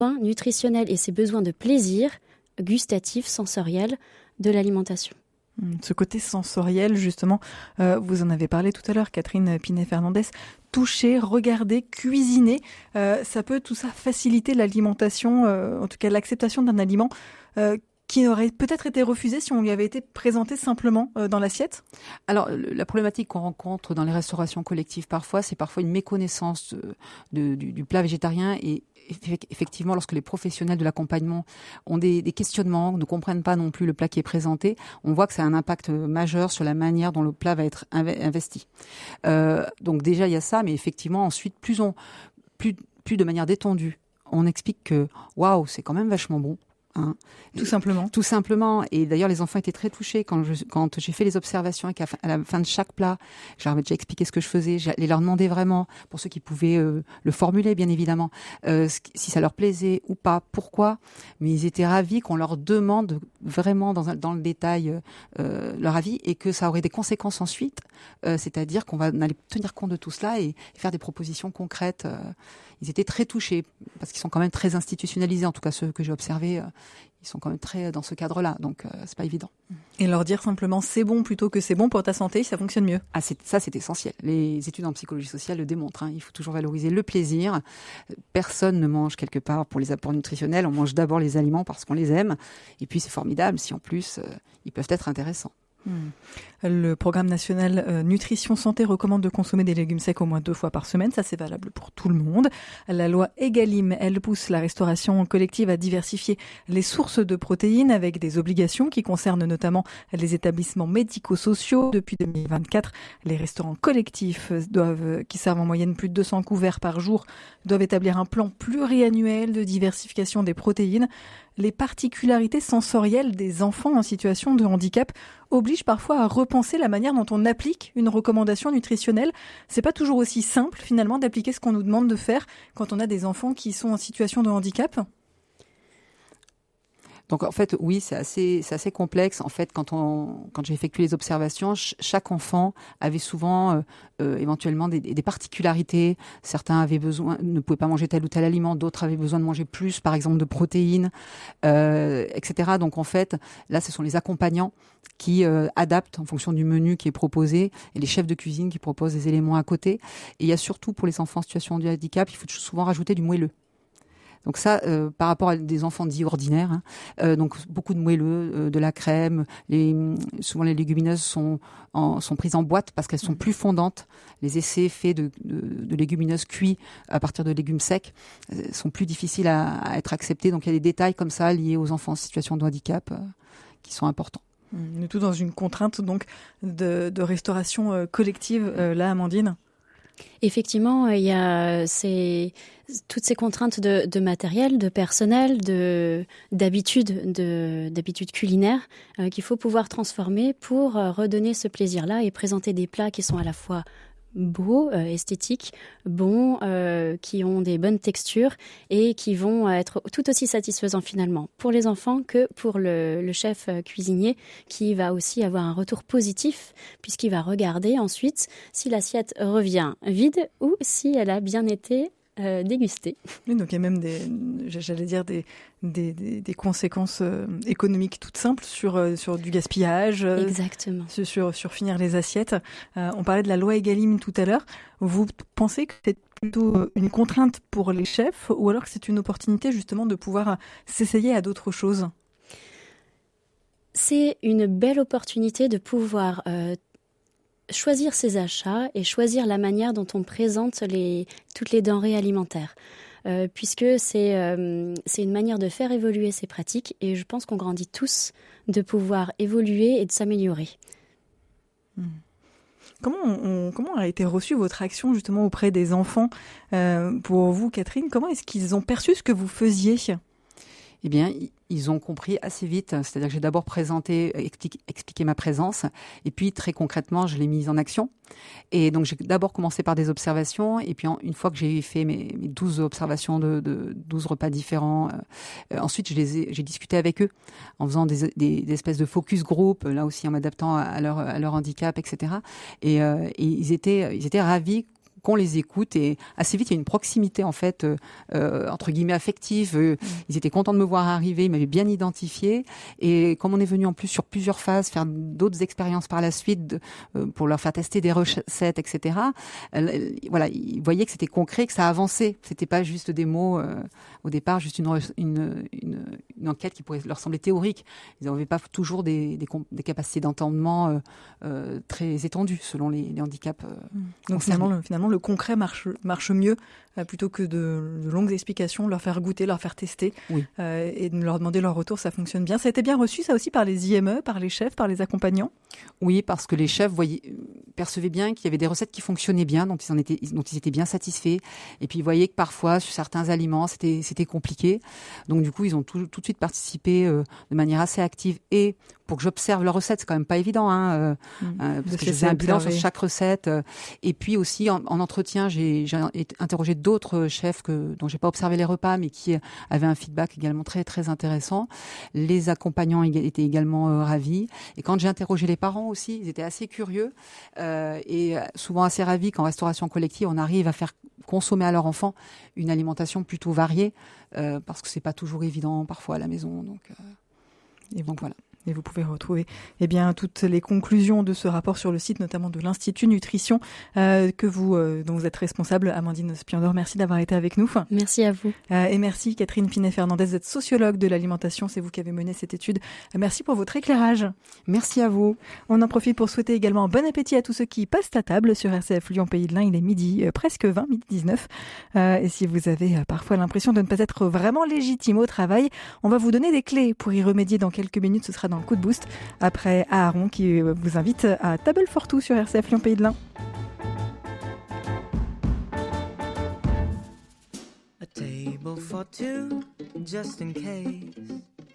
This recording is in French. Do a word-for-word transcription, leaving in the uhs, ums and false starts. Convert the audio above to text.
besoins nutritionnels et ses besoins de plaisir gustatif, sensoriel de l'alimentation. Ce côté sensoriel, justement, euh, vous en avez parlé tout à l'heure, Catherine Pinet-Fernandez. Toucher, regarder, cuisiner, euh, ça peut tout ça faciliter l'alimentation, euh, en tout cas l'acceptation d'un aliment euh, qui aurait peut-être été refusé si on lui avait été présenté simplement euh, dans l'assiette. Alors, la problématique qu'on rencontre dans les restaurations collectives parfois, c'est parfois une méconnaissance de, de, du, du plat végétarien et effectivement, lorsque les professionnels de l'accompagnement ont des, des questionnements, ne comprennent pas non plus le plat qui est présenté, on voit que ça a un impact majeur sur la manière dont le plat va être investi. Euh, donc déjà, il y a ça, mais effectivement, ensuite, plus, on, plus, plus de manière détendue, on explique que waouh, c'est quand même vachement bon. Hein. Tout simplement. Tout simplement. Et d'ailleurs, les enfants étaient très touchés quand, je, quand j'ai fait les observations et qu'à à la fin de chaque plat, je leur avais déjà expliqué ce que je faisais. J'allais leur demander vraiment, pour ceux qui pouvaient euh, le formuler, bien évidemment, euh, si ça leur plaisait ou pas, pourquoi. Mais ils étaient ravis qu'on leur demande vraiment dans, dans le détail euh, leur avis et que ça aurait des conséquences ensuite. Euh, c'est-à-dire qu'on va on allait tenir compte de tout cela et, et faire des propositions concrètes. Euh, ils étaient très touchés parce qu'ils sont quand même très institutionnalisés, en tout cas ceux que j'ai observés. Euh, Ils sont quand même très dans ce cadre-là, donc euh, c'est pas évident. Et leur dire simplement c'est bon plutôt que c'est bon pour ta santé, ça fonctionne mieux. Ah, c'est, ça c'est essentiel. Les études en psychologie sociale le démontrent. Hein. Il faut toujours valoriser le plaisir. Personne ne mange quelque part pour les apports nutritionnels. On mange d'abord les aliments parce qu'on les aime. Et puis c'est formidable si en plus euh, ils peuvent être intéressants. Hmm. Le programme national euh, Nutrition Santé recommande de consommer des légumes secs au moins deux fois par semaine. Ça, c'est valable pour tout le monde. La loi Egalim, elle pousse la restauration collective à diversifier les sources de protéines avec des obligations qui concernent notamment les établissements médico-sociaux. Depuis deux mille vingt-quatre, les restaurants collectifs doivent, qui servent en moyenne plus de deux cents couverts par jour doivent établir un plan pluriannuel de diversification des protéines. Les particularités sensorielles des enfants en situation de handicap obligent parfois à repenser la manière dont on applique une recommandation nutritionnelle. C'est pas toujours aussi simple finalement d'appliquer ce qu'on nous demande de faire quand on a des enfants qui sont en situation de handicap. Donc en fait, oui, c'est assez, c'est assez complexe. En fait, quand on, quand j'ai effectué les observations, ch- chaque enfant avait souvent euh, euh, éventuellement des, des particularités. Certains avaient besoin, ne pouvaient pas manger tel ou tel aliment, d'autres avaient besoin de manger plus, par exemple de protéines, euh, et cetera. Donc en fait, là, ce sont les accompagnants qui euh, adaptent en fonction du menu qui est proposé et les chefs de cuisine qui proposent des éléments à côté. Et il y a surtout pour les enfants en situation de handicap, il faut souvent rajouter du moelleux. Donc ça, euh, par rapport à des enfants dits ordinaires, hein, euh, donc beaucoup de moelleux, euh, de la crème. Les, souvent les légumineuses sont, en, sont prises en boîte parce qu'elles sont plus fondantes. Les essais faits de, de, de légumineuses cuits à partir de légumes secs euh, sont plus difficiles à, à être acceptés. Donc il y a des détails comme ça liés aux enfants en situation de handicap euh, qui sont importants. On est tout dans une contrainte donc de, de restauration euh, collective euh, là, Amandine. Effectivement, il y a ces, toutes ces contraintes de, de matériel, de personnel, de, d'habitude, de, d'habitude culinaire euh, qu'il faut pouvoir transformer pour euh, redonner ce plaisir-là et présenter des plats qui sont à la fois beaux, euh, esthétiques, bons, euh, qui ont des bonnes textures et qui vont être tout aussi satisfaisants finalement pour les enfants que pour le, le chef cuisinier qui va aussi avoir un retour positif puisqu'il va regarder ensuite si l'assiette revient vide ou si elle a bien été Euh, déguster. Oui, donc il y a même des, j'allais dire des, des, des, des conséquences euh, économiques toutes simples sur, euh, sur du gaspillage. Euh, Exactement. Sur, sur, sur finir les assiettes. Euh, on parlait de la loi Egalim tout à l'heure. Vous pensez que c'est plutôt une contrainte pour les chefs ou alors que c'est une opportunité justement de pouvoir s'essayer à d'autres choses ? C'est une belle opportunité de pouvoir euh, choisir ses achats et choisir la manière dont on présente les, toutes les denrées alimentaires. Euh, puisque c'est, euh, c'est une manière de faire évoluer ces pratiques et je pense qu'on grandit tous de pouvoir évoluer et de s'améliorer. Mmh. Comment, on, comment a été reçue votre action justement auprès des enfants euh, pour vous, Catherine ? Comment est-ce qu'ils ont perçu ce que vous faisiez ? Eh bien, ils ont compris assez vite. C'est-à-dire que j'ai d'abord présenté, expliqué, expliqué ma présence, et puis très concrètement, je l'ai mise en action. Et donc, j'ai d'abord commencé par des observations, et puis en, une fois que j'ai fait mes, mes douze observations de, de douze repas différents, euh, ensuite, je les ai, j'ai discuté avec eux en faisant des, des, des espèces de focus group, là aussi en m'adaptant à leur, à leur handicap, et cetera. Et, euh, et ils étaient, ils étaient ravis qu'on les écoute. Et assez vite, il y a une proximité en fait euh, entre guillemets affective. Euh, mmh. Ils étaient contents de me voir arriver, ils m'avaient bien identifié. Et comme on est venu en plus sur plusieurs phases, faire d'autres expériences par la suite de, euh, pour leur faire tester des recettes, et cetera. Euh, voilà, ils voyaient que c'était concret, que ça avançait. C'était pas juste des mots euh, au départ, juste une, une, une, une enquête qui pourrait leur sembler théorique. Ils n'avaient pas toujours des, des, des capacités d'entendement euh, euh, très étendues selon les, les handicaps. Euh, mmh. Donc finalement le, finalement, le concret marche, marche mieux euh, plutôt que de, de longues explications, leur faire goûter, leur faire tester oui. euh, et de leur demander leur retour, ça fonctionne bien. Ça a été bien reçu, ça aussi, par les I M E, par les chefs, par les accompagnants? Oui, parce que les chefs voyaient, percevaient bien qu'il y avait des recettes qui fonctionnaient bien, dont ils, en étaient, dont ils étaient bien satisfaits. Et puis ils voyaient que parfois, sur certains aliments, c'était, c'était compliqué. Donc du coup, ils ont tout, tout de suite participé euh, de manière assez active et pour que j'observe leurs recettes, c'est quand même pas évident, hein, euh, mmh. euh, parce que je faisais un bilan sur chaque recette. Euh, et puis aussi en, en entretien, j'ai, j'ai interrogé d'autres chefs que dont j'ai pas observé les repas, mais qui avaient un feedback également très très intéressant. Les accompagnants étaient également euh, ravis. Et quand j'ai interrogé les parents aussi, ils étaient assez curieux euh, et souvent assez ravis qu'en restauration collective, on arrive à faire consommer à leur enfant une alimentation plutôt variée, euh, parce que c'est pas toujours évident parfois à la maison. Donc, euh, et donc voilà. Et vous pouvez retrouver eh bien, toutes les conclusions de ce rapport sur le site, notamment de l'Institut Nutrition, euh, que vous, euh, dont vous êtes responsable. Amandine Spiandor, merci d'avoir été avec nous. Merci à vous. Euh, et merci Catherine Pinet-Fernandez, vous êtes sociologue de l'alimentation, c'est vous qui avez mené cette étude. Merci pour votre éclairage. Merci à vous. On en profite pour souhaiter également bon appétit à tous ceux qui passent à table sur R C F Lyon Pays de l'Ain. Il est midi, euh, presque vingt, midi dix-neuf. Euh, et si vous avez euh, parfois l'impression de ne pas être vraiment légitime au travail, on va vous donner des clés pour y remédier dans quelques minutes. Ce sera dans le coup de boost après Aaron qui vous invite à Table for Two sur R C F Lyon Pays de l'Ain. A table for two, just in case.